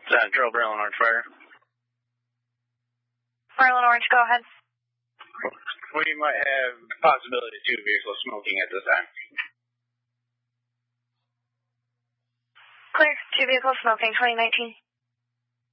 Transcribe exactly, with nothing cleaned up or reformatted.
Uh, Drill Barrel and Orange Fire. Barrel and Orange, go ahead. We might have possibility of two vehicles smoking at this time. Clear. Two vehicles smoking, twenty nineteen.